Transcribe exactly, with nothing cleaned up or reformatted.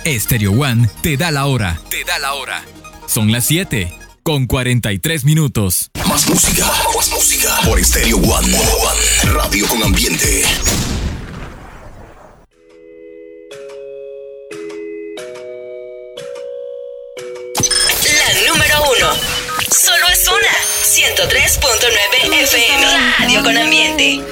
Stereo One te da la hora. Te da la hora. Son las siete con cuarenta y tres minutos. Más música, más música. Por Stereo One. One. Radio con ambiente. La número uno. Solo es una. ciento tres punto nueve F M. Radio con ambiente.